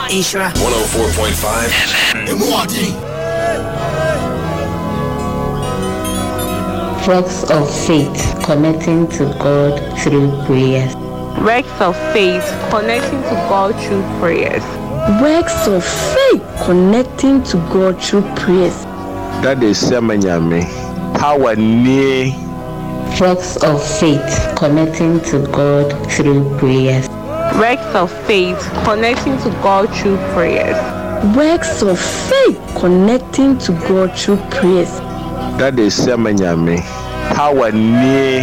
Ishra 104.5 FM. Works of faith connecting to God through prayers. Works of faith connecting to God through prayers. Works of faith connecting to God through prayers. That is Semanyame. Power near. Works of faith connecting to God through prayers. Works of faith connecting to God through prayers. Works of faith connecting to God through prayers. That is Semanyame. Power near.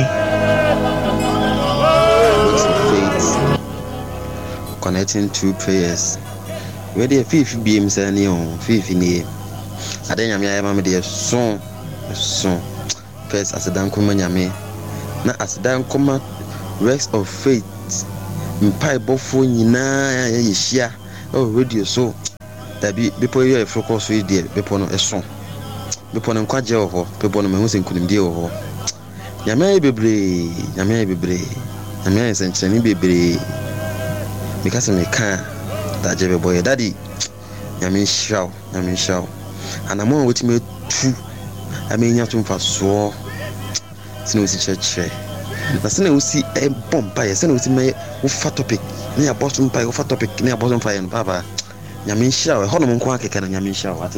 Works of faith connecting through prayers. Where the fifth beam sending on 50 I didn't have a song. First, as a dan kumanyame. Na as dan kuma works of faith. Mpai bofo nyina yeshia o radio so that be before you focus with there before no eso before no kwaje ho before no mehu senkunimdie ho nyame bebre nyame senchani bebre because me kan that je boy daddy nyame shaw anamo wetime tu amenya tumfa so sino si cheche na sene usi bomba ya sene usi me ufa topic ni abosom pa ufa topic ni abosom fa yen baba nyame hia we hono nko akeka na nyame hia wate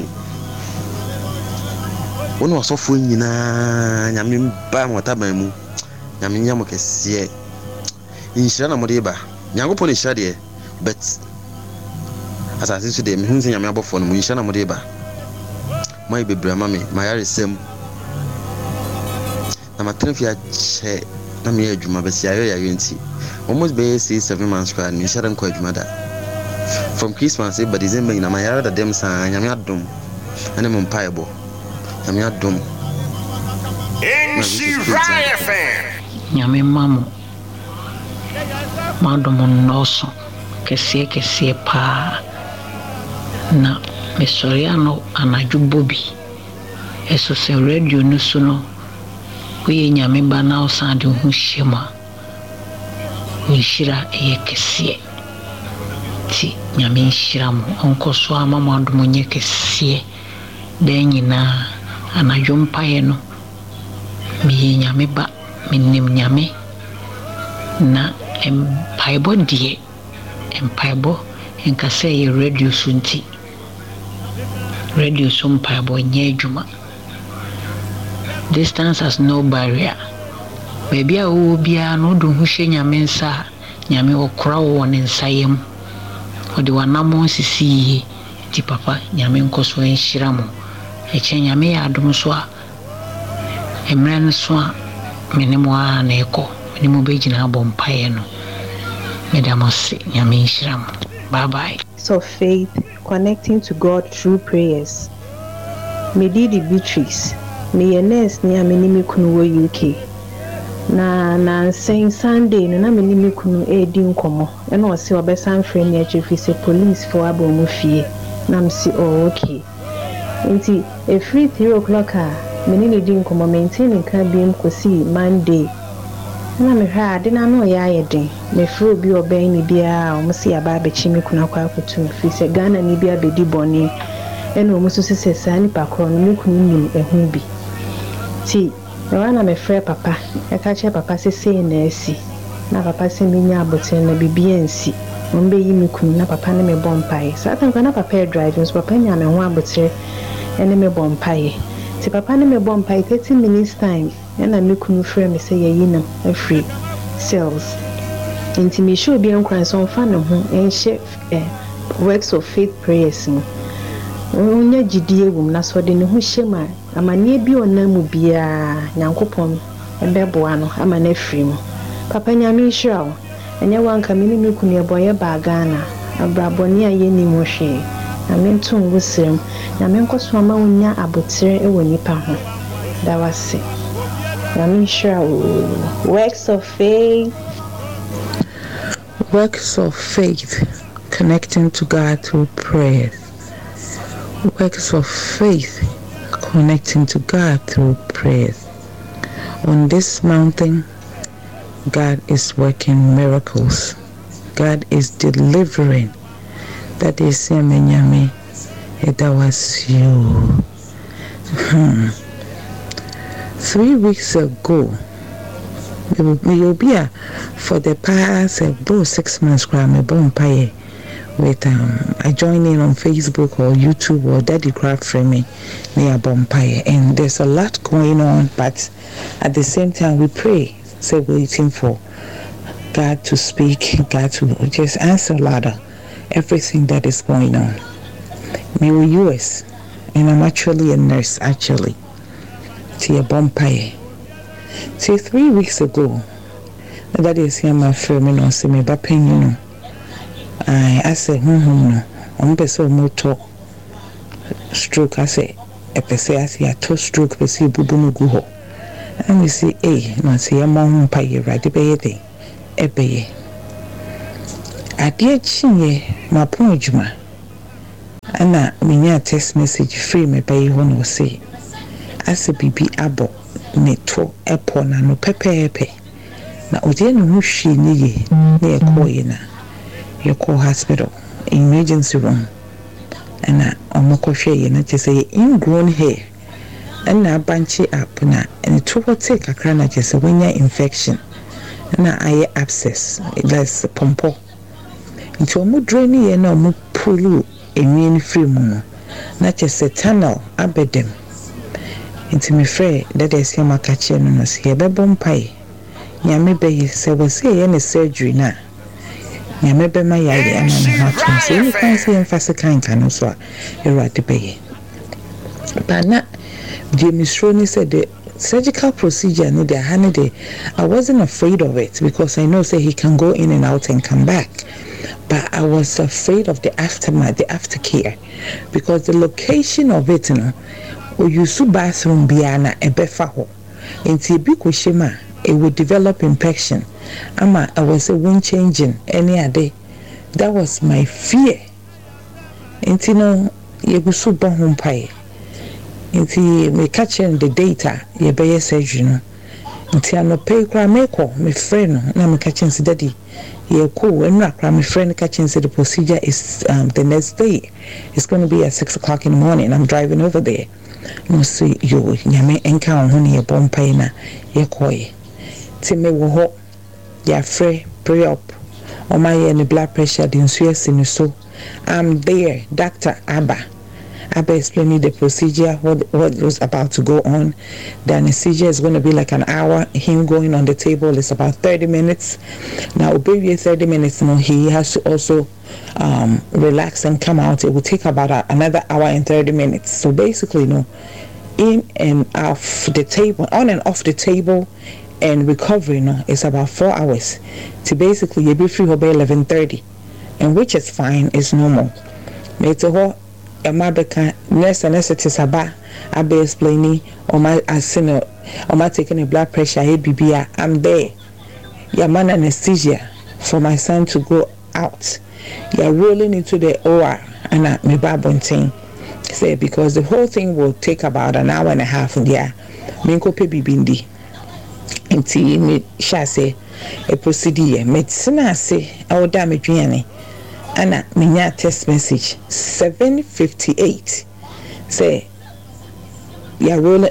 wono asofo nyina nyame ba mo taban mu nyame nyamo kese inhira na mode ba nyankopon hia de but asase so de me hunse nyame abofo no mu inhira na mode ba mai bebra mame mayare sem na matrafia che na me adwuma besi ayo ya yenti almost be 6-7 months kwa ni sharan kwa adwuma da from Christmas but December na my yara da dem sa nyame adom ane mo mpaebo nyame adom Ishra FM nyame mamo madom noso kese pa na mesoriano anajubobi eso se radio no so no we nyame ba na osande hu hyema nshira kese ti nyame nshira mo onkoso amamo adom nye kese den nyina anajompa no mi nyame ba minim nyame na empaibo die empaibo enkase ye radio sunti radio sumpaibo nye juma. Distance has no barrier. Baby a wo bia no do hu hye nyame nsa nyame okra wo ne nsayem odi wanamo sisi ti papa nyame nkoso enhyira mo eche nyame ya adom so a emran so a menemo a na eko menemo begina abompaye no medamose nyame enhyira mo. Bye bye. So faith connecting to God through prayers. Medidi Beatrice me nurse ni amenimi kunu wo UK na saying Sunday no na menimi kunu edi nkomo e na o se obesan frame ya chefi se police for abomu fie na msi okay nti e free 3 o'clock a menini di nkomo maintain kan biem kosi Monday na me hwa ade na no ya yeden me free obi oben ni bia o msi aba be chimi kuna kwa kutu free se Ghana ni bia be di boni e no musu se sani pakro no kunu nim ehun bi ti na me frɛ papa e ka che papa se na asi na papa se minya aboten na bibia nsi ombe yi me kunu na papa ne me bompai sa tan kwa na papa drive so papa nya me ho abotre ene me bompai ti papa ne me bompai 30 minutes time na me kunu frɛ me se ye yinam afri cells nti me show bi ankwan so fa ne ho enhye works of faith prayers no onya gidie wum na so de ne ho hyema amane bi onamu bia nyankopon ebeboa no amane afri mu papa nyame hirawo enye wanka mini mi kunu eboye ba Ghana abraboni aye ni mo hwe amentum wusem nyame nkoso ama wonya abotre ewo nipa ho da wase nyame hirawo. Works of faith connecting to God through prayers. Works of faith connecting to God through prayers. On this mountain, God is working miracles. God is delivering That is Yamenyame. That was you. 3 weeks ago, you'll be for the past 6 months, with I join in on Facebook or YouTube or Daddy Craft Framing near Bompire, and there's a lot going on, but at the same time we pray, so waiting for God to speak, God to just answer a lot of everything that is going on. Me in US, and I'm actually a nurse actually. To a Bompire. See, 3 weeks ago, that is here my firm and also me bapping, you know. I said, no. I'm beso motor stroke. I say, a pese, I see a toe stroke, pese bubu go ho. And we see, no, see a mom pay right, the bay, a bay. I did chinye, my pojma. And now, me text message free me pay one or say, I said, Bibi abo, neto, epon, and no pepe. Now, Odian who she need near Koyena. Your call hospital emergency room and omoko shey na just say ingrown hair and na banchi up na and to take a crana just when your infection na eye abscess that's pompo into omo drain ye na omo pulu immune free mu na just a tunnel abedem into me frey that is your makache no se be bompai nyame be say we say any surgery na Yamebe my yard and I'm saying you can't see emphasis kind so you're right to pay. But not Jimmy Stroni said the surgical procedure no the handy. I wasn't afraid of it because I know say he can go in and out and come back. But I was afraid of the aftermath, the aftercare, because the location of it, you know, or you su bathroom biana ebefaho into bikushima. It would develop infection. I was a wind changing any day. That was my fear. And you know, you go so bon pie. And me catching the data, you be surgery no. Until I no pay cry me friend, na me catching si daddy. You cool and na cry me friend catching si the procedure is the next day. It's going to be at 6 o'clock in the morning. I'm driving over there. No see you, nyame enka honey ye bon pie na ye koye. Timmy wo ho ya free pray up on my any blood pressure the so I'm there. Dr. Abba explained me the procedure, what was about to go on. The anesthesia is going to be like an hour. Him going on the table is about 30 minutes. Now baby 30 minutes, you know, he has to also relax and come out. It will take about another hour and 30 minutes. So basically, you know, in and off the table, on and off the table, and recovery no is about 4 hours. To basically you be free by 11:30, and which is fine, is normal. It's a whole Mabeka nurse aba explaining or my asino or my taking a blood pressure ABB. I'm there. Your man anesthesia for my son to go out. You're rolling into the OR and me babonting. Say because the whole thing will take about an hour and a half in there. Minko pe bibindi. Inti me shase a procedure medicine say I would damage me ana minya text message 7:58 say you're rolling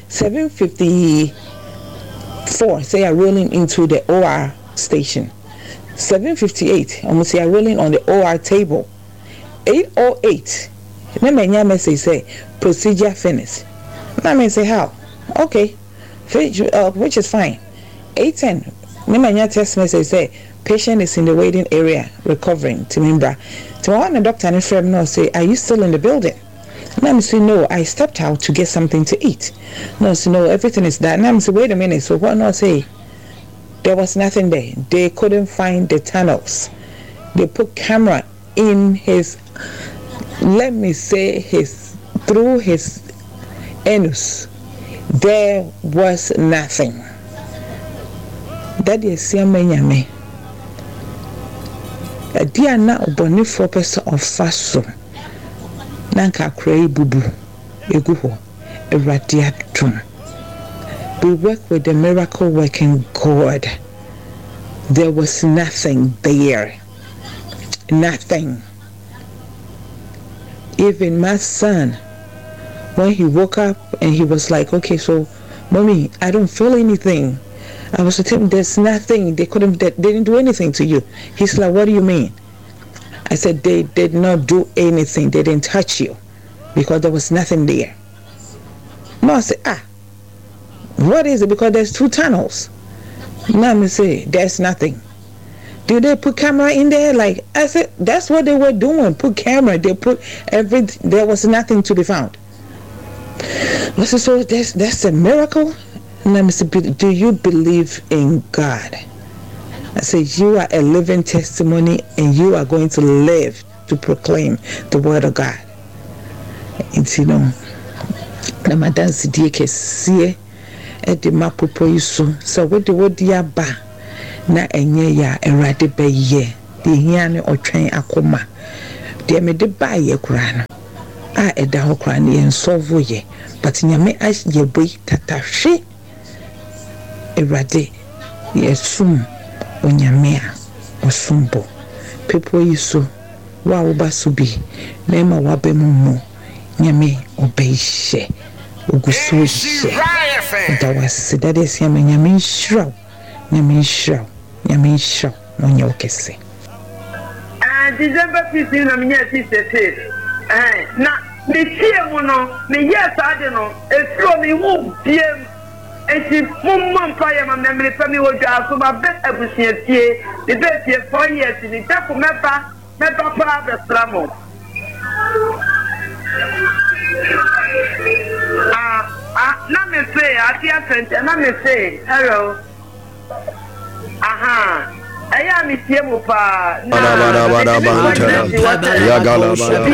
7:54 say you're rolling into the OR station. 7:58 almost you're rolling on the OR table. 8:08 na menya message say procedure finished. Na me say how? Okay. Which is fine. 8:10. Nimanya text message say patient is in the waiting area recovering. Timimbra. Tomorrow the doctor and friend no say, are you still in the building? And I'm say no, I stepped out to get something to eat. No, so no, everything is done. And I'm say wait a minute. So what not say? There was nothing there. They couldn't find the tunnels. They put camera in his, let me say through his anus. There was nothing. That is Siamenyame. A dear now bonifo person of faso. Nanka cray bubu. Eguho. Irradiatum. We work with the miracle working God. There was nothing there. Nothing. Even my son, when he woke up and he was like, okay, so mommy, I don't feel anything. I was telling him, there's nothing. They didn't do anything to you. He's like, what do you mean? I said, they did not do anything. They didn't touch you because there was nothing there. No, I said, what is it? Because there's 2 tunnels. Now I say, there's nothing. Do they put camera in there? Like, I said, that's what they were doing. Put camera. They put everything. There was nothing to be found. I said, so that's a miracle? And I said, do you believe in God? I said, you are a living testimony and you are going to live to proclaim the word of God. And you know, na madan sidie kese e de mapopo iso so we de wodi aba na enye ya erade beye de hia ne otwen akoma de me de ba ye kura no a eda ho kura ne en solve ye but nyame ye boy tatahwe erade yesum onyame a osumbo people iso wa wo basubi na ma wa be mu nyame obeishe ugusuishe da wasi da desi ya nyame shraw onye okese December 15 na minya sisete na me tie mu no me yes ade no efiro me hu biem enti mumma mpa ya ma me pa me wodwa so ma be abusia tie de be tie 4 years ni tapo meba pa bestramo na me say atia center na me say hello aya mi tie mu pa ya gala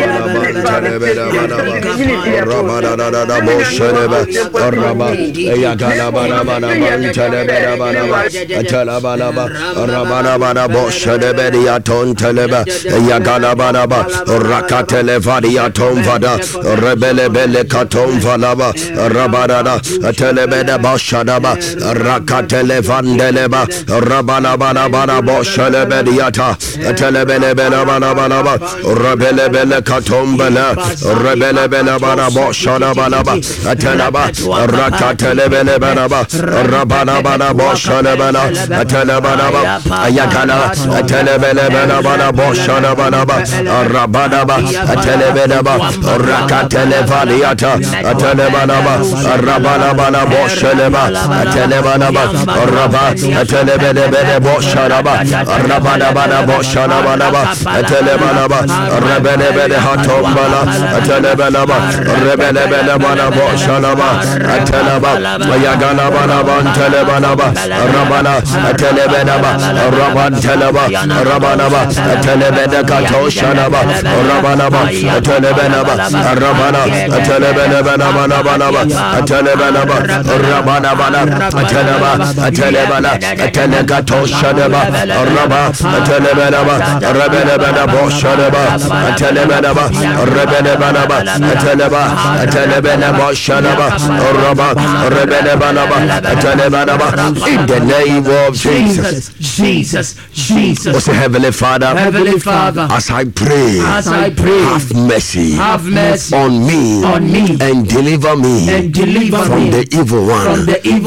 Boshalebediata, Telebelebela Banabanaba, Rebelebele Katombela, Rebelebela Banaboshala Banaba, Atelaba, Rakatelebele Banaba, Rabanabana Boshalebana, Telebanaba, Ayakana, Telebele Banabana Boshala Banaba, Rabanaba, Telebenaba, Rakatelevaliata, Telebanaba, Rabanabana Boshaleba, Telebanaba, Rabba, Telebele Boshalaba. Rabana Boshanaba, Telebanaba, Rebele Hatombala, Telebanaba, Rebele Boshanaba, Teleba, Yagana Telebanaba, Rabana, Telebanaba, Raban Teleba, Rabanaba, Telebeda Katoshanaba, Rabanaba, Telebanaba, Rabana, Telebanaba, Telebanaba, Rabana, Teleba, Telegatoshanaba. Raba, Telebanaba, Rebelebana Boshanaba, Telebanaba, Rebelebanaba, Telebanaba, Shanaba, Raba, Rebelebanaba, Telebanaba, in the name of Jesus. What's the Heavenly Father, as I pray, have mercy on me and deliver me from the evil one.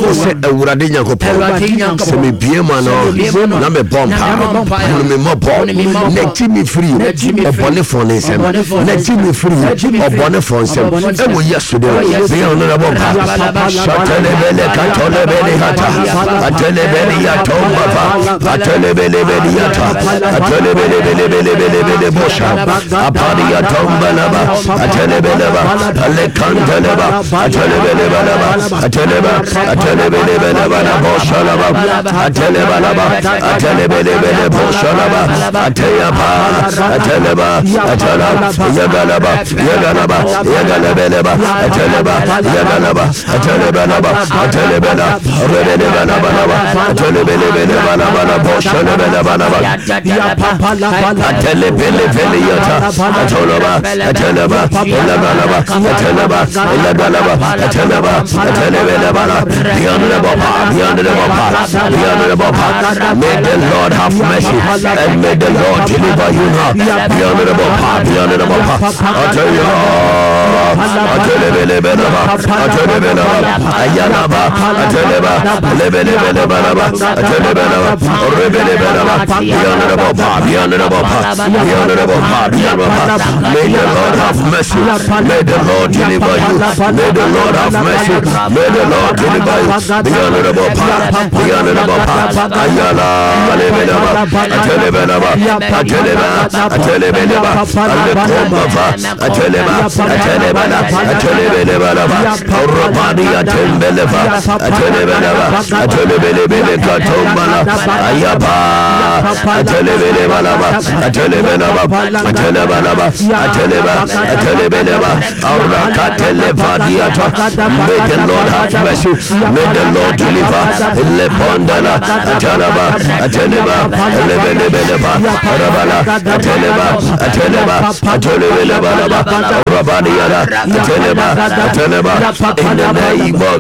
Na me bomba, me mobo, let me free, obone for him, let me free, obone for him. And we yesterday, they are not a bomba. Shatelebele, Catolebele Hata, Atelebele Yatomba, Atelebele Yata, Atelebele Bosha, Apadia Tombalaba, Atelebeleba, Alecanteleba, Atelebele Boshalaba, Atelebeleba, Atelebele Boshalaba, Ateyaba, Ateleba, Yagalaba, Yagalabeleba, Ateleba, Yagalaba, Atelebelaba, Atelebela, Rebelebelaba, Atelebelebelaba, Boshalebelaba, Atelebelebeliata, Atolaba, Ateleba, Elagalaba, Ateleba, Elagalaba, Ateleba, Atelebelebala, beyond the Baba, may the Lord have mercy, and may the Lord deliver you now. Be honorable, be honorable. I tell you, may the Lord have mercy, may the Lord deliver you, may the Lord have mercy, may the Lord deliver you. Be honorable, be honorable. Ayala, may the Lord have mercy, may the Lord deliver. Lepondala, Atalaba, Ateleba, Lebelebeleba, Rabala, Ateleba, Rabadiana, Ateleba, in the name of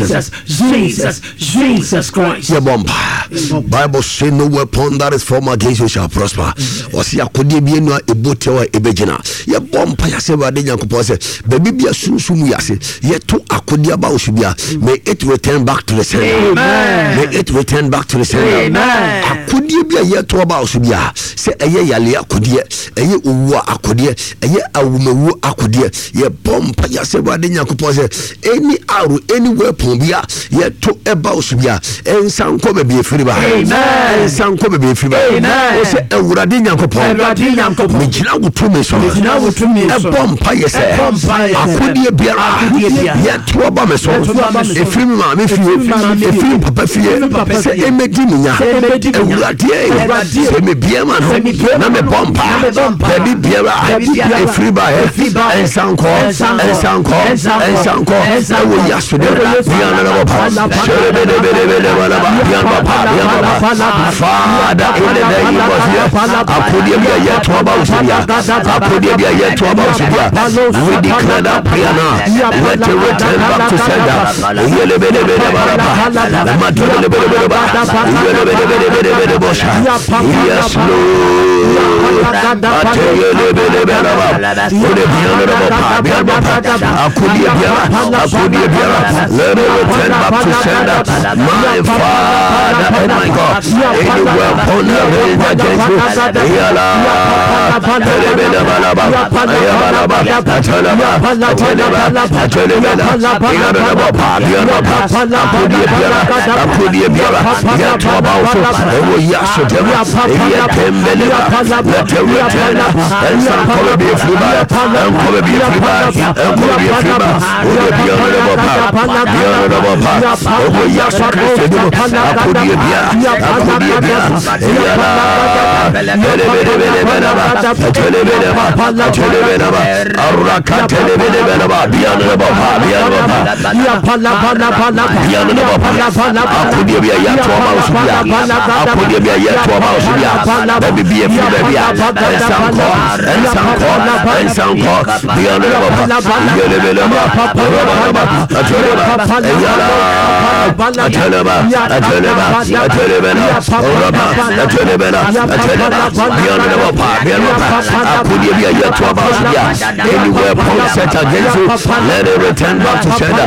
Jesus Christ. Bible say no weapon that is formed against you shall prosper. Or see, I could be no ebotewa ebegina. Ye bomba ya se wade nyankopon se baby bia sunsumu ya se ye to akodia ba osubia. May it return back to the sender. May it return back to the sender. Akodia bia ye to ba osubia se eye yale akodia, eye owu akodia, eye awumewu akodia. Ye bomba ya se wade nyankopon se any arrow, any weapon bia ye to eba osubia ensanko be be free ba. Ensanko be be free ba. O se ewurade nyankopon me gina wutumi so bomba ye se akodia bia ye to ba me so efiri ma me fie efiri papa fie se emedi nya ewurade se me bia ma no na me bomba baby bia efiri ba ensanko ewo yaso de bia na bo pa Father, in the name of Jesus, akodia bia ye to ba usibia, akodia bia ye to ba usibia. We declare that prayer now. Let it return back to sender. Yes, let it return back to sender. My Father and my God, any weapon raised against you, anywhere set against you, let it return back to sender.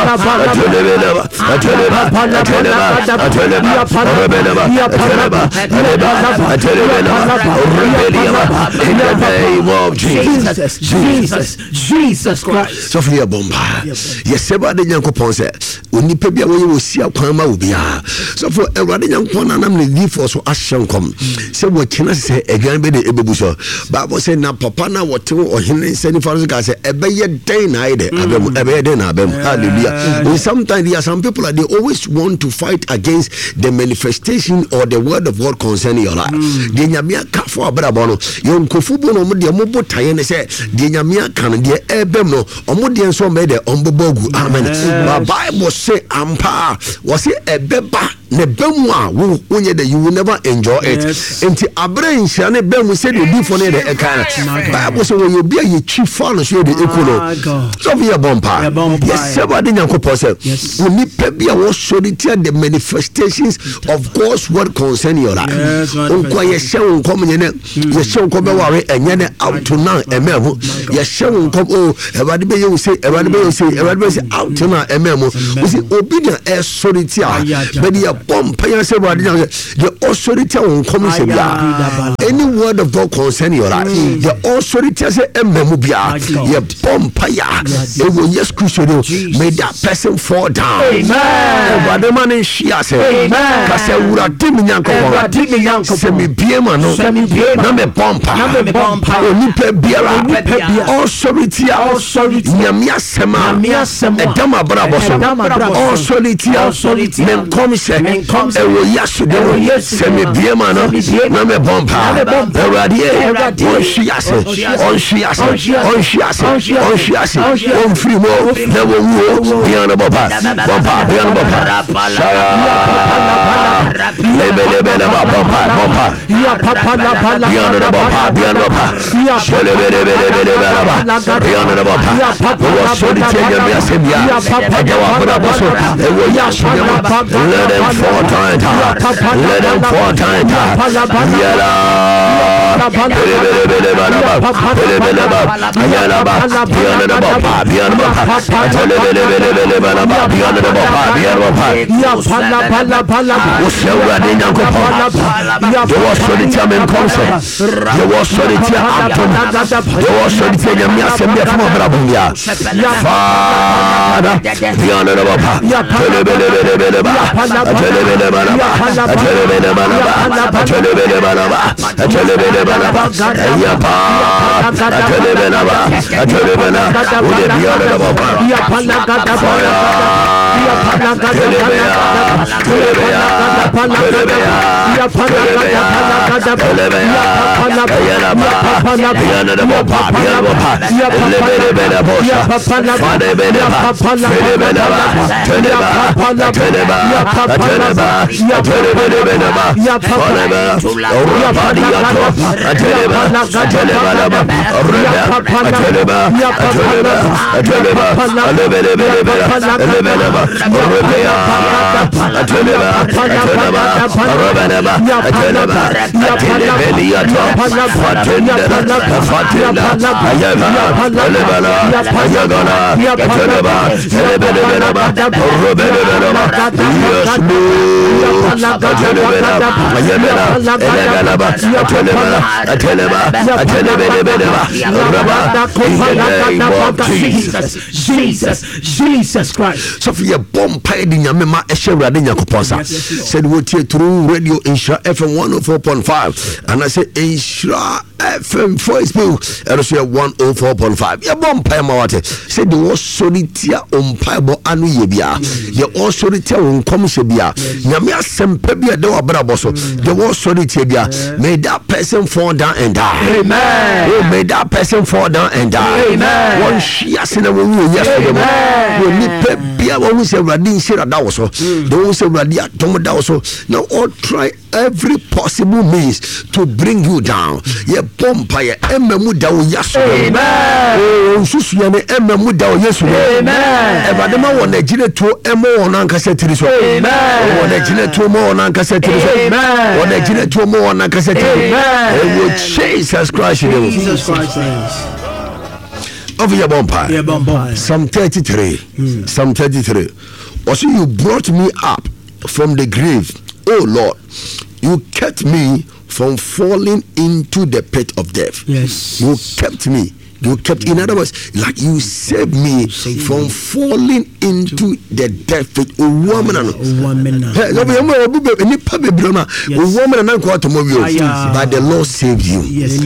Jesus Christ. So for your bomba. Yes, Seba de Yankopon said, when you pay me, will see a Kwama will be. So for a rather young one, and I'm the for so Ashan come. So what can I say again? Be the Ebuso. Bible said, now Papa, what two or him sending for us, say, a better day, neither. Hallelujah. Sometimes there are some people that they always want to fight against the manifestation or the word of God concerning your life. The Yamia Kafo Abrabono, Yon Kofubo, no more, Mobo Tayane said, the Yamia can, the Ebemno, Omodian so made the Ombobogu. Amen. The Bible say, Ampa, was it a beba? Nebemwa, you will never enjoy it. Into a brain, Shane Bem said you do for the Bible say when you be a chief follower, you the equal. So be a bomba. Yes, somebody when you pay was solitaire the manifestations of God's word concerning your life. Unquire show coming in it, your show come away and yet out to now a memo. Your show come oh, everybody you say, everybody say out to now a memo. We say obedient as solitaire, but the bomb say the authority on common. Any word of God concerning your life, the authority say a memo be a bomb paya. It will just crucial. May that person fall down. Amen. But the man in Shia say, amen. Because I would have dimmed young semi piema no me bomba. Nipe biara. Authority. Nyamia sema. Edama braboso. Authority. Men komise. Ewo yasu de. Semi piema no me bomba. Eradie. On Shia say. On Shia say. On free mo. Never will. Beyond the Baba, beyond the Jesus Christ. So for your bomb paid in your mema Esherade Yakoposa said we through radio Insha FM 104.5 and I said Insha FM Facebook and I said 104.5. Your bomb pay mawate said the was solitia paibo anu yebia. Your all solitia on commissia. Yamia sempebia de wabraboso. The was solitia. May that person fall down and die. Amen. Oh, may that person fall down and die. Amen. One shias in a room yesterday. When you pay, when we say Radin Shira Dawoso, those say Radia Tomo Dawoso. Now all try every possible means to bring you down. Ye pompire ememu dawo yaso. Amen. Oh, susuane ememu dawo yesu. Amen. Evadema wona gine to emo wona nkase tiriso. Amen. Wona gine to mo wona nkase tiriso. Amen. Wona gine to mo wona nkase tiriso. Amen. Jesus Christ. Jesus Christ. Over your bumper. Psalm 33. Psalm 33. Also, you brought me up from the grave. Oh Lord, you kept me from falling into the pit of death. Yes. You kept me. You kept, in other words, like you saved me from falling into the death pit. But the Lord saved you. Yes.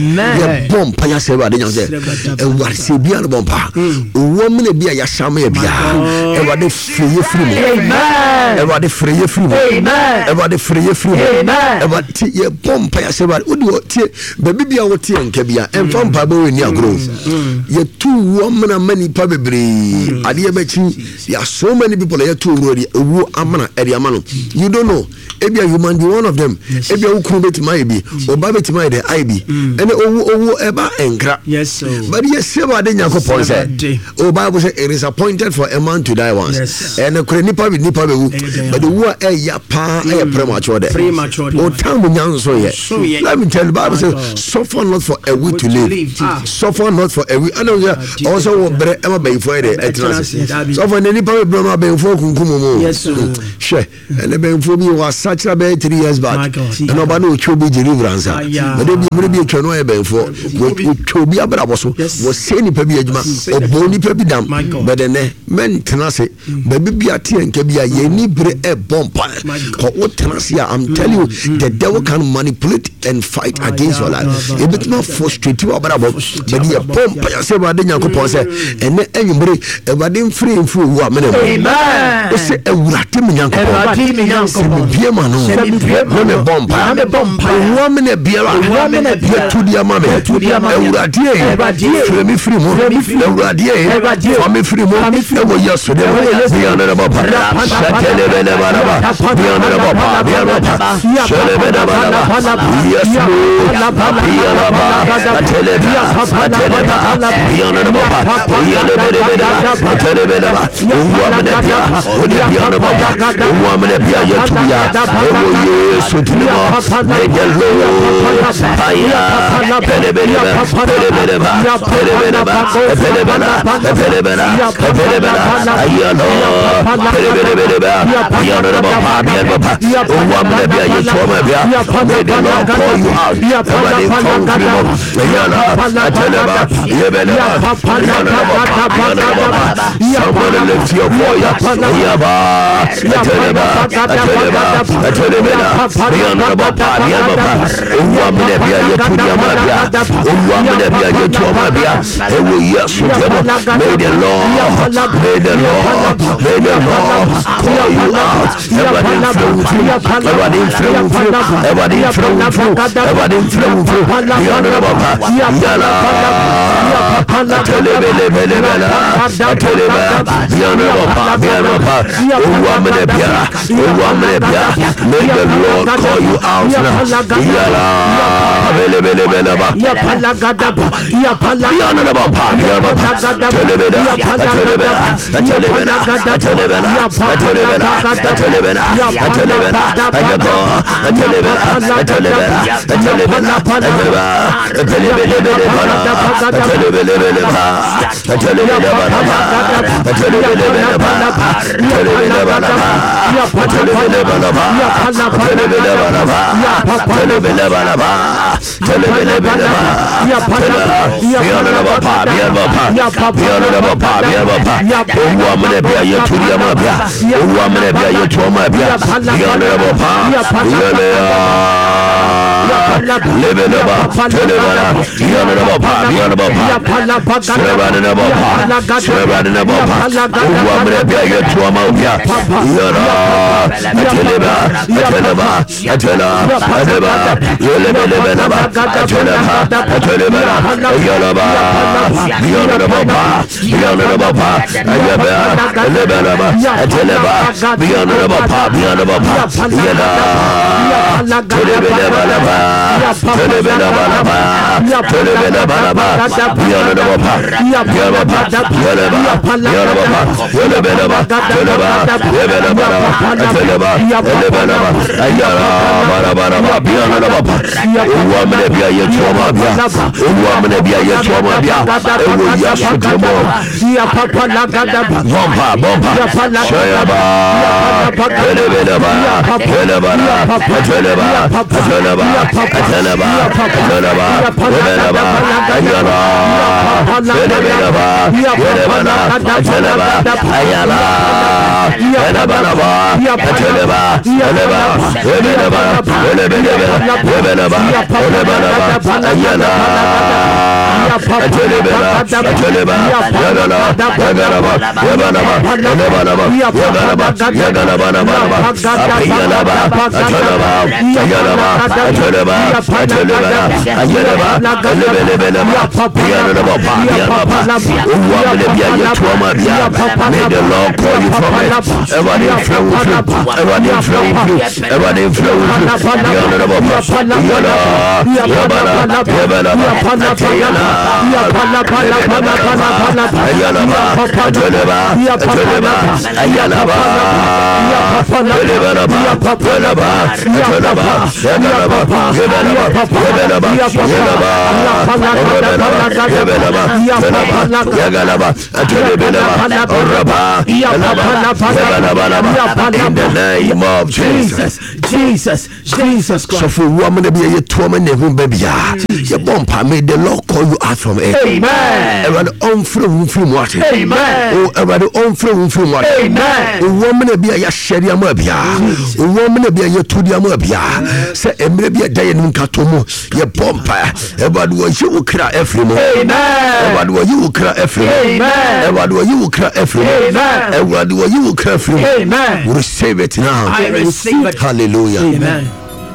You two woman and many probably there are so many people here too already. You don't know. Ebia you man be one of them. Ebia who come to my be or baby to my the IB and eba enkra. Yes, so but yes, Seba de Yakopon said, oh, Bible said it is appointed for a man to die once. Yes. And a nipa with nipa, but the war a yapa a premature day. Oh, time when young so yet. Let me tell the Bible says, suffer not for a week to live. Suffer not for a week. I know also Emma Bay for it. So when any power Brahma Bay for Kunkumo. Yes, sure. And the Ben for me was such a bad 3 years back. And nobody will be deliverance. But they be a canoe Ben for to be a bravo was saying Pebijma or Boni Pebidam. But then men tenase, baby be a tea and Kebia, ye bre a bomb. What tenasia, I'm telling you, the devil can manipulate and fight against your life. A bit more frustrated about but he a bomb by a several Yankopon and then anybody ever didn't free and full woman. Amen. Say a ratim Yankopon, Piemano, bomb, I'm a bomb, woman a beer, woman a beer to the mamma, to the Radier, me free more, Radier, for me free more, ever yesterday, the honorable somebody lift your voice. May the Lord call you out now. in the name of Jesus. Jesus Christ. So for woman to be a woman, baby, your bumper made the Lord call you out from it. Amen. Around on from water. Amen. Oh, around on from water. Amen. A woman to be a sharia mobia. A woman to be a tudia mobia. Say, and maybe a day in Katomo, your bumper. About what you will cry every moment. Amen. About what you will cry every moment. Amen. About what you will cry every moment. Amen. About what you will cry every moment. Amen. We receive it now. I receive it. Hallelujah. Amen.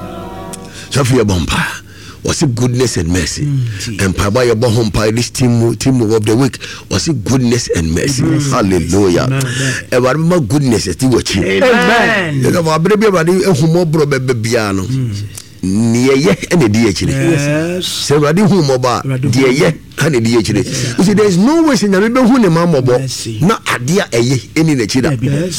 So for your bumper. Was it goodness and mercy? And Papa your home by this team of the week was it goodness and mercy? Hallelujah. And what more goodness is watching? Amen. You know, our baby, who more piano. Near yet and the DH. So I did whom about dear yet and the DH. You see, there is no way in the river who mamma not a dear any the chida.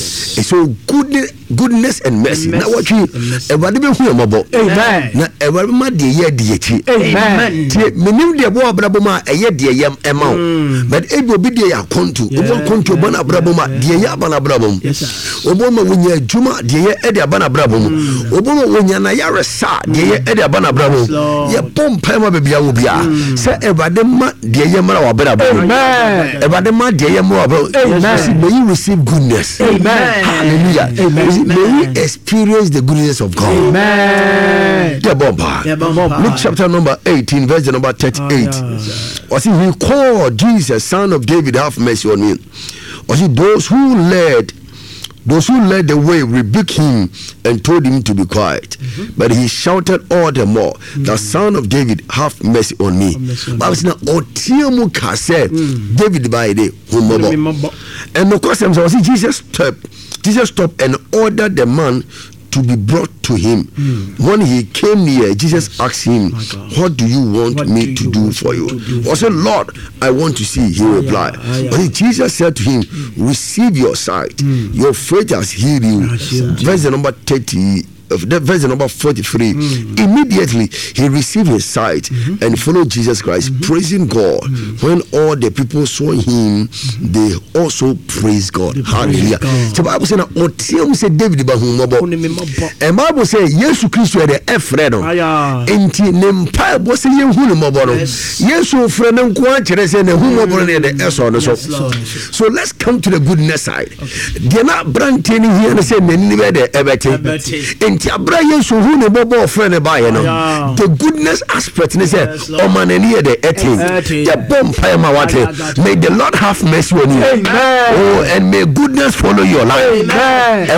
So goodness and mercy. Now what you ever do whom about? Amen. Now ever my dear DH. Amen. Meaning the boy Braboma a year dear yam amount. But it will be dear conto. One conto bana Braboma, dear Yabana Brabum. Obama when you're Juma, dear Edia Bana Brabum. Obama when you're Nayara Sa. Dear Edia Bana Bravo, your bomb Pema Bia, say Evadema, dear Yamara or Bravo. Amen. Evadema, dear Yamara. Amen. May you receive goodness. Amen. Hallelujah. Amen. May you experience the goodness of God. Amen. The bomba. Luke chapter number 18, verse number 38. Was he who called Jesus, son of David, have mercy on me? Was he those who led the way rebuked him and told him to be quiet. But he shouted all the more, the son of David, have mercy on me. But it's not Otiamu Kase, David by the Humobo. And of course, Jesus stopped and ordered the man to be brought to him. When he came near, Jesus asked him, what do you want me to do for you? I said, Lord, I want to see. He replied. But Jesus said to him, receive your sight. Your faith has healed you. Verse number 30. Verse number 43. Immediately he received his sight and followed Jesus Christ, praising God. When all the people saw him, they also praised God. Hallelujah. The Bible says, "Otiam said David bahumobo." And Bible says, "Yesu Christo the efredo." Enti nempa bo se yehunu mobo no. Yesu fredo nko akere se ne humobo ne the eso no so. So let's come to the goodness side. They not branding here and say nani be the ebete. The goodness aspect is may the Lord have mercy on you. Amen. Oh, and may goodness follow your life. Amen.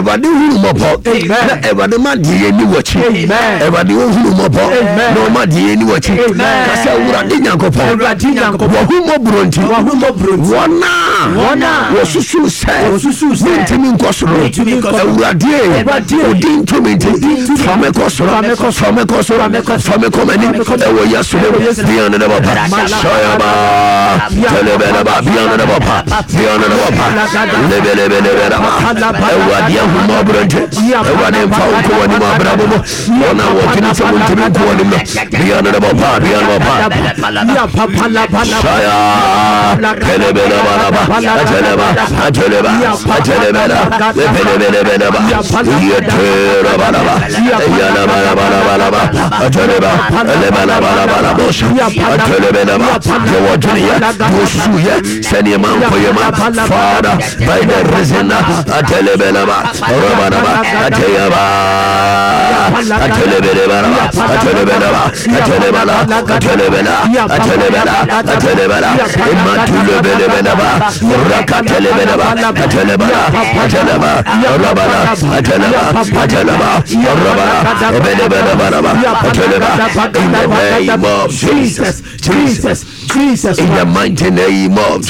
Father, by the reason Jesus, in the mighty name of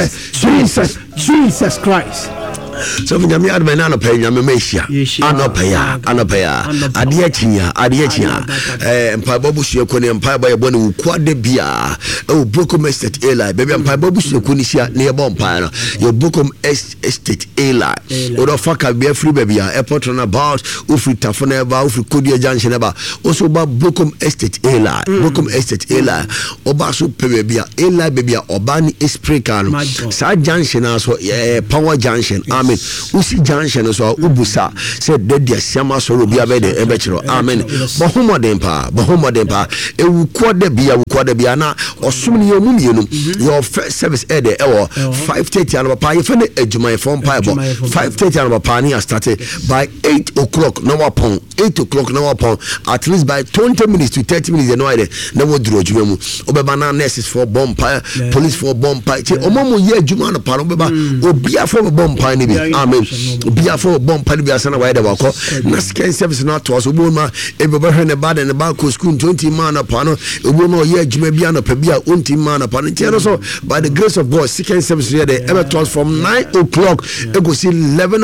Jesus Christ. So when you are man pay nyame mesia anopaya ade achia empa babu sueko ne empa ba yebo ne kwade bia e Bocom Estate Eli baby empa babu sueko ni sia ne yebo empa no your Bocom Estate Eli odo faka bia free baby airport on about ofri tafona ba ofri Kodia Junction ba also ba Bocom Estate Eli Bocom Estate Eli oba so pe bia Eli baby obani espreka no sa junction aso power junction usi junction so ubusa said dedia siama so obi abede ebechiro amen bohomoden pa ewu kwode bia na osumni yemu mienu your first service ede ewo 5:30 and papa you fene ejuma from pipe 5:30 and papa ni started by 8 o'clock no upon 8 o'clock no upon at least by 20 minutes to 30 minutes no ide na wo duro ejuma mu obeba na nurses for bonfire police for bonfire che omomo ye ejuma no pa no obeba obi afọ bonfire ni bi amen be for bomb Palibia why the walk na scan service not to us woman everybody ne bad and about school 20 man upon a woman ye jumebiano pebia 20 man upon so by the grace of God scan service here they ever toss from 9 o'clock it go see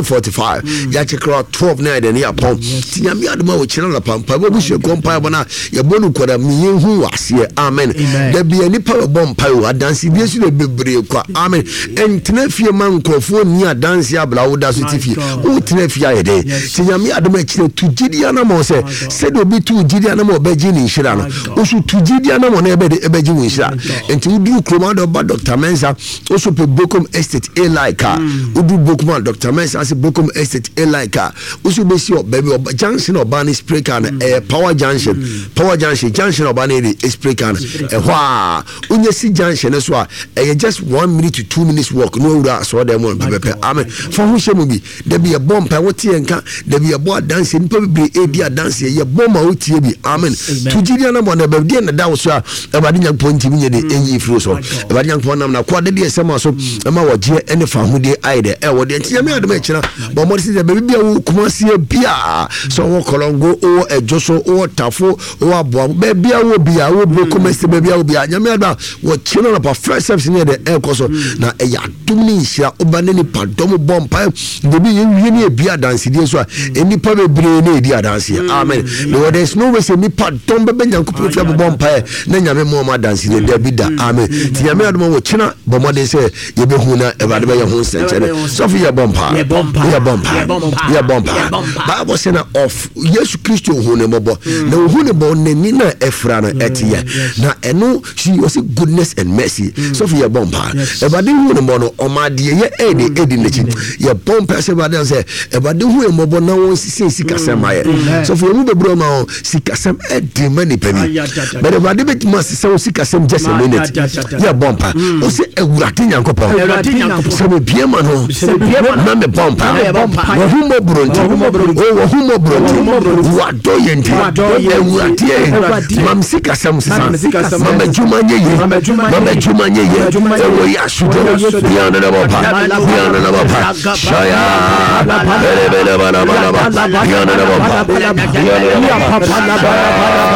11:45 ya check out 12 night and upon tinyami aduma we channel upon pabo bushe kompa bona ya bonu kwada miyenhu wase amen there be any power bomb payo adansi bi su de bebre kwa amen entena fie man krofo ni adansi abla woda so tifi o tena fie ayede tinyami aduma chire tujidi ana mo se do bi tujidi ana mo beji ni nhira no o su tujidi ana mo na ebeji ni nhira enti udu kromado ba Dr. Mensa o so pe Bocom Estate Eli ka udu Bocom Dr. Mensa as Bocom Estate Eli ka o so be si o baby junction obani spray can power junction junction obani the spray can hwa unye si junction so a just 1 minute to 2 minutes walk no ura so dem on be amen for who shemu bi there be a bomb pa what enka there be a boy dance npa be e dia dance ye bomb a otie bi amen tujiri na mo na be dia na da so a ebade nyak ponti mi nye de enyi firo so ebade nyak pon nam na kwa de de sema so ema wo je ene fa hu de aide e wo de ntia me adoma kira bo mo si de be bia wo kuma si bia so wo kolongo o ejo so o tafo o abo be bia wo bia wo Bocom Estate be bia wo bia nya me adoma wo chino na pa first service ne de e koso na e ya dumni hia obane ni padom bomb pa de bi ye ni bia dance die so a eni pa be bre na edi dance amen no there is no way say ni padom be nyankopon fia bomb pa na nyame mo ma dance de da bi da amen ti nyame adoma wo china bo mo de say ye be hu na e ba de be ye hu senchere so fi ye bomb pa Bible say na of Yesu Kristo hu ne mobo na hu ne bo ne ni na efra na etie na eno she was goodness and mercy so fi ye bomb pa e ba de hu ne mo no o ma de ye edi ne chi ye bomb pa se ba de say e ba de hu e mobo na won sisi kasem aye so fi mu be bro ma o sikasem edi mani pebi but e ba de be ma se o sikasem just a minute ye bomb pa o se ewurate nyankopon se be bia ma no na me bomb pa wo hu mo bronti wo hu mo bronti wa do yenti ewurate mam sikasem sisa mam juma nye ye e wo ya sudo bia na bomb pa shaya bele bala bia na bomb pa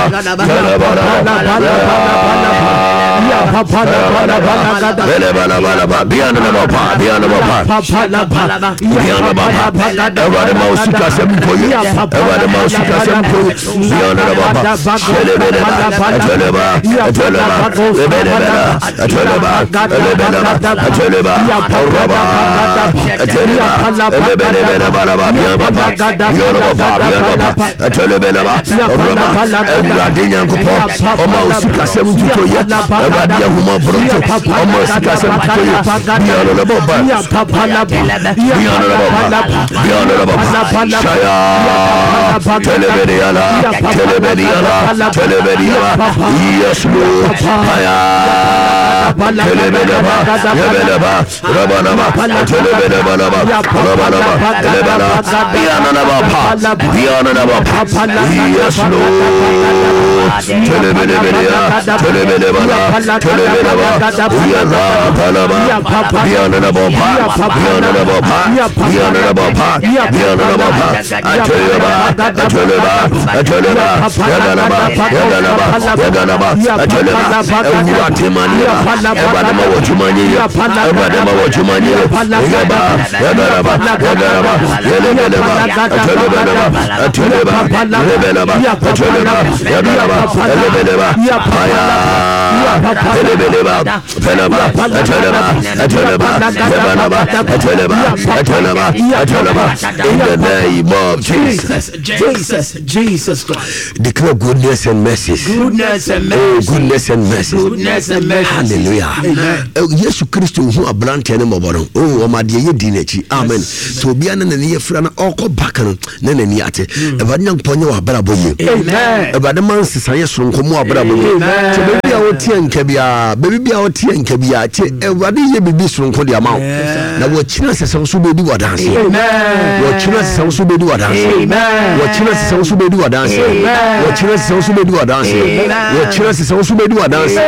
Jesus Christ. Declare goodness and mercy. Goodness and mercy. Goodness and mercy. Goodness and mercy. Hallelujah. Jesus Christ who a brand and mobile. Oh, my dear Dinachi. Amen. So be an enemy friend or call back and Nenaniate. About young Ponyo Abraboy. Amen. About the man's science from Como Abraboy. So baby out here and Kabia, baby out here and Kabia. What do you be this from Kodia Mount? Now what Chinas is also be do a dance. Amen. What Chinas is also be do a dance. Amen. What Chinas is also be do a dance. Amen. What Chinas is also be do a dance. Amen. What Chinas is also be do a dance.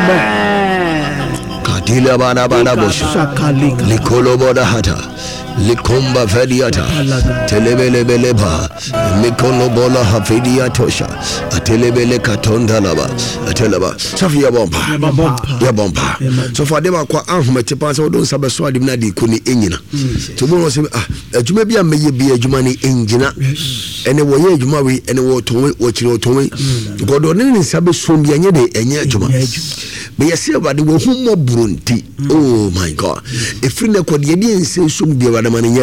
Amen. Kadila bana bana bush. Likolo boda hata. Likomba Vediata, Telebelebeleba, Mikono Bola Havidia Tosha, a Telebele Katondalaba, a Teleba, Sofia Bomba, Yabomba. So for them, I quite Ahmetipas or don't Sabaswadi Nadi Kuni Ingina. To one was a maybe I may be a Jumani Ingina, and a way Jumari and a war to me, what you know to me. God on any Sabasum Yanyade and Yajuma. But you see about the Wohumo Brunti. Oh my God. If you know what you didn't say, some be around. Amen.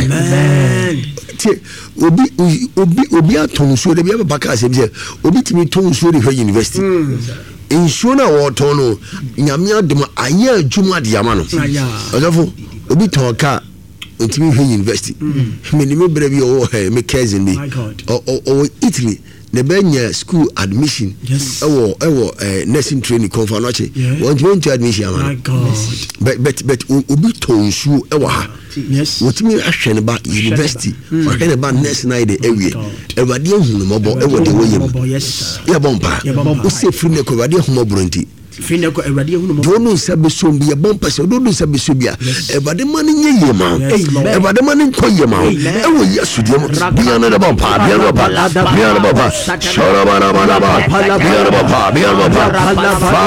Obi atonso de bia baka se bia obi timi tonso de university insura water no nyame adem aye adwuma de ama no odafo obi tonka ntimi hwe university me ni me bra bi o me cousin bi o Italy the Benya school admission ewo nursing training conference want to admission but obi tonso ewo ha yes what me ahwe ba university ahwe ba nurse na ide ewie ewade ehunu mobo ewo de woyem yes ya bompa o se free ne ko ewade ehunu mobronti fine ko ewade ehunu mobo do no sabe so bi ya bompa se do no sabe so bia ewade man nye yema ewade man ko yema ewo yesu de mo bia no de bompa bia no bompa shora bana bia no bompa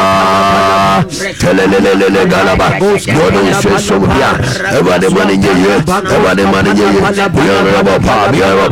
telelelele galaba do no se so bia ewade man nye ye ewade man nye ye bia no bompa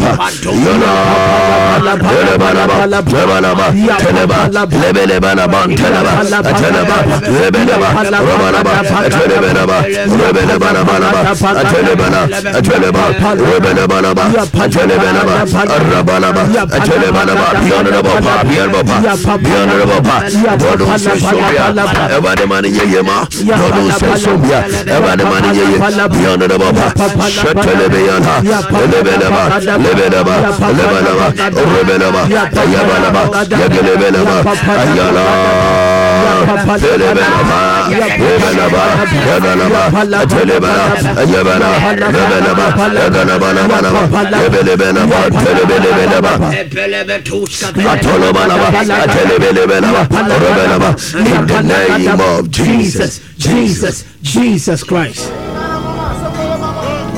in the name of Jesus Christ.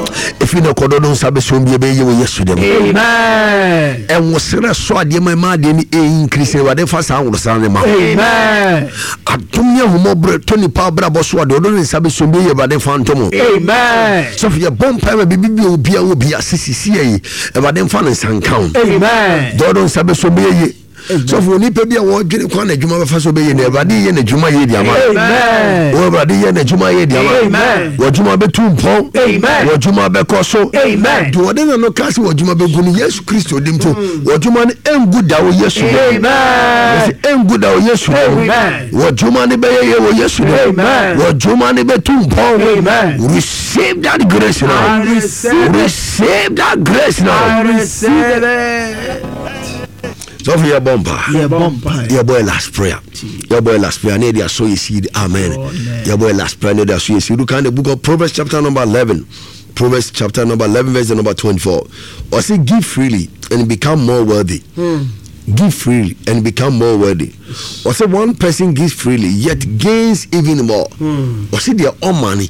efi na kodo no nsa be so mbie be ye wo Yesu dem. Amen. En wosere so ade ma de ni increase wade fa sa wosere ne ma. Amen. Atumye homo bre toni pa bra bo so ade odo ne nsa be so mbie ye wade fa ntomo. Amen. So for your bompa be bibi obi asisi yi e wade fa ne sankan. Amen. Dodo nsa be so mbie ye. So for ni pe bia wo dwene kwa na dwuma be fa so be ye na Awurade ye na dwuma ye di ama. Amen. Wo Awurade ye na dwuma ye di ama. Amen. Wo dwuma be tumpon. Amen. Wo dwuma be koso. Amen. Do wode na no kasi wo dwuma be gunu Yesu Kristo dim to. Wo dwuma ne engu da wo Yesu. Amen. Engu da wo Yesu. Amen. Wo dwuma ne be ye wo Yesu. Amen. Wo dwuma ne be tumpon. Amen. Receive that grace now. Receive that grace now. I receive it. So for your bumper, Your boy last prayer. Your boy last prayer. Need your sow seed. Amen. Your boy last prayer. Need your sow seed. Look at the book of Proverbs chapter number 11. Proverbs chapter number 11 verse number 24. Or say give freely and become more worthy. Give freely and become more worthy. Or say one person gives freely yet gains even more. Or say their own money.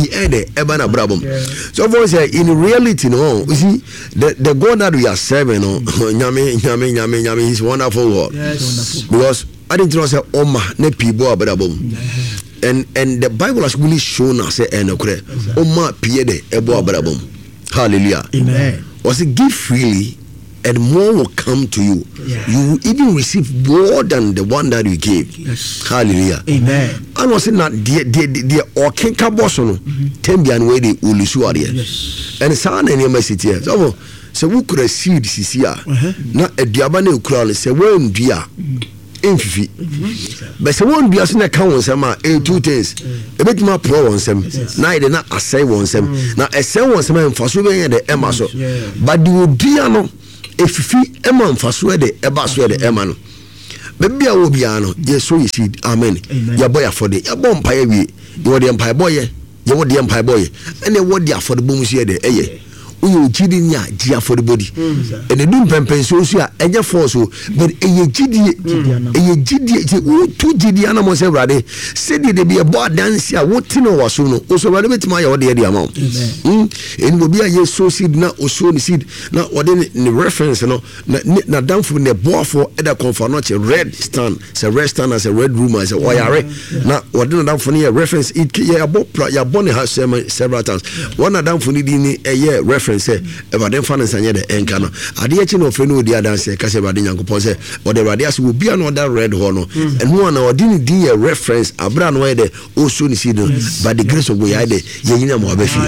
So for say in reality, no, you see the God that we are serving, no, nyame, He's wonderful God. Yes. Because I didn't know say Oma ne people abrabom. And the Bible has really shown us say enokre Oma piede ebo abrabom. Hallelujah. Amen. Was it give freely and more will come to you. Yeah. You will even receive more than the one that you gave. Yes. Hallelujah. Amen. And was it not the okenka bosono tembian way the ulusu area. Yes. And sana any message here. So we could seed sisia na eduaba na ukura se we ndua emfifi. But se won dua so na ka won sem a two things. E betima pro won sem na ide na asai won sem na ese won sem emfaso be ye de ema so. But the odua no efifi ema mfaso de eba so de ema no. Bebia wo bia no yeso seed. Amen. Ya boy afode ya bom paye wie. Ye de empire boy ye wo de empire boy ene wo de afode bom so ye de eye. Uyo jidi nya dia for the body and the dum pempenso so a enye force but eye jidi tu jidi ana mo se brade said de be bo dance a what no waso no so brade betima ya wo de dia ma en go bia ye so seed na o so ni seed na wo de ni reference no na damfo ne boafo e da confirm no red stand say red stand as a red room as a oyare na wo de na damfo ne reference it ya bo ne ha several times one na damfo ni di ni eye reference say Evaden fan nsanye de enka no ade achi no freno odi adanse ka se Evaden Yankopon say o de Evaden ase obi an other red ho no enu na odi ni di reference abra no de o so ni si no by the grace of God ya de ye nyina mo abafi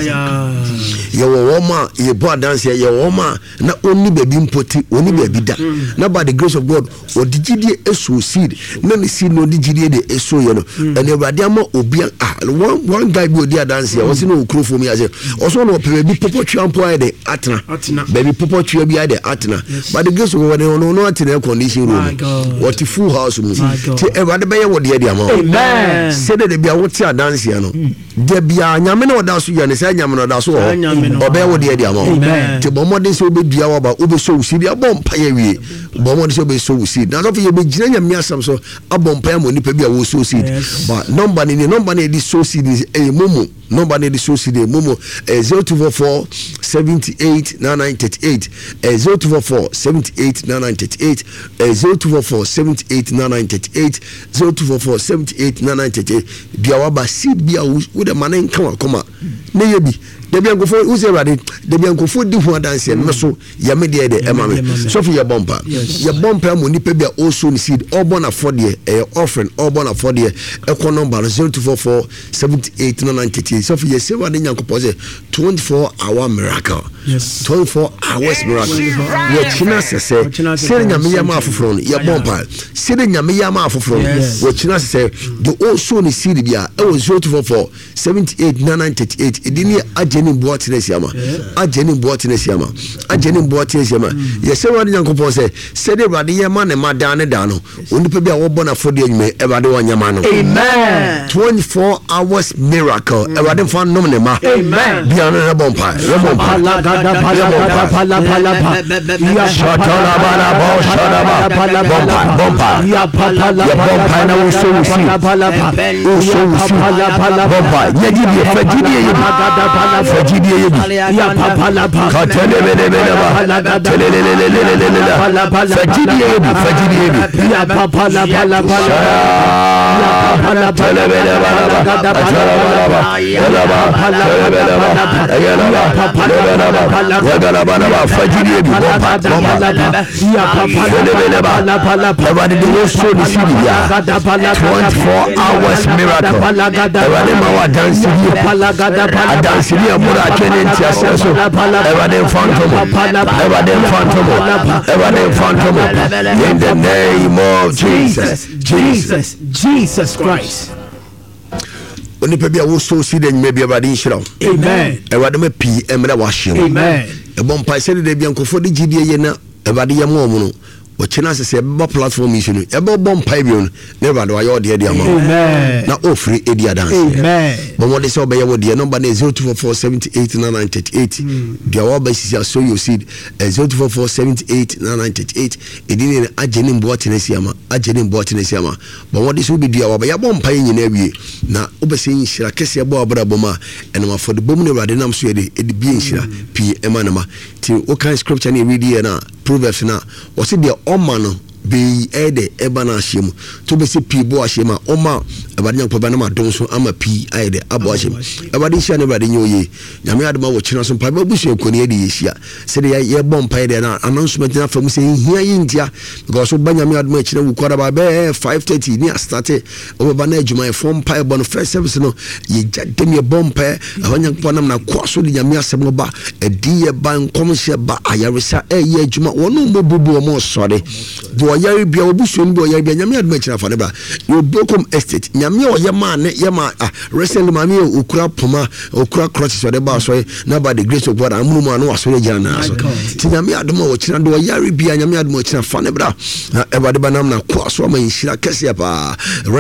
ye wo ma ye bo adanse ye wo ma na oni baby mpoti oni baby da na by the grace of God odi gidie eso seed na ni seed no odi gidie de eso ye no and Evaden ama obi one guy bi odi adanse o se no okro fo mi ase o so no pe bi popo twampo de atena baby popo twa bi de atena but the grace of God no atena condition room what full house mu ti Everade be ye wo de ama amen say de bia wo ti adanse no de bia nyame na oda so ya ne say nyame na oda so obe wo de ama ti bomodin se obedua wo ba obe so usi bia bompa ye wie bomodin se obe so usi na no ye be gina nyame asam so abompa mo nipa bia wo so seed but number ni di so seed is momo number ni di so seed momo 0244 78 9938 0244 78 9938 0244 78 9938 0244 78 9938 bia wa ba seed bia wo de manen kan akoma na ye bi de bia nkofo wo se Awurade de bia nkofo di ho adanse no so ya me de emame so for your bumper mo nipa bia o so ni seed all born afford offering all born afford eco number 0244 78 9938 so for your se Awurade Nyankopon say 24-hour miracle. Yes. 24 hours miracle. Ye china se se nyame ya ma afoforo no ye bompa se nyame ya ma afoforo we china se the also ni seed bia e was 0244 78 9938 edini ageni boatene siama ageni boatene siama ye se Awurade Nyankopon se de Awurade ye ma ne madane da no onipa bia wo bona fodi anyume Awurade wanyama no amen 24 hours miracle Awurade fa nom ne ma amen bia no bompa fagidie yebi ya papa la pa katelebelebeleba telelelelelelelele fagidie yebi ya papa la pa la pa ya papa la pa telebelebeleba fagidie yebi everybody do you show the city ya 24 hours miracle everybody ma wa dance here dance here mura kene ntia so everybody phantom in the name of Jesus Christ. Onipa bia wo so si den me bia everybody nhyira. Amen. Everybody me pi emra wa hye. Amen. E bom pa se de bia nkofo de gidie ye na everybody ye mo no ochina sese be platform issue no e be bom pa bi no everybody wa yo de ama. Amen. Na ofri edi dance. Amen. But what they say obey what the number is 0244789938. Dia wa ba sisi so you see 0244789938. Edini agene mbo tenesi ama but what this will be dia wa ba ya bom pa yin na wie na obese yin hira kese bo abraboma enema for the bom ne rade nam so edi bi hira pi emanama ti o kan scripture ni read here na Proverbs na o se dia oma no be ede eba na ahyem to be se pi bo ahyem a oma ebade nyankopɔ ba na ma don so ama pi ede abo ahyem ebade hia na ebade nyoye nyame adema wo kyina so pa ba busu ekoni ede yehia se de ye bom pa ede na announcement na fam se hia yintia because ba nyame adema kyina wu kwara ba be 5:30 ni start oba na adwuma e form pa ebo no first service no ye jadem ye bom pa abanyankopɔ na kwaso de nyame asem ba edi ye ban komhye ba ayaresa ye adwuma wono mbobubu mo sore yari bia obusuon bi oyari bia nyame aduma kira fa ne bra you Bocom estate nyame oyema ne yema recently mami okura poma okura crutches so de ba so na ba the grace of God amunu mu anu waso ye jana so ti nyame aduma wo kira do yari bia nyame aduma kira fa ne bra na ebade ba nam na kwa so ma yira kese pa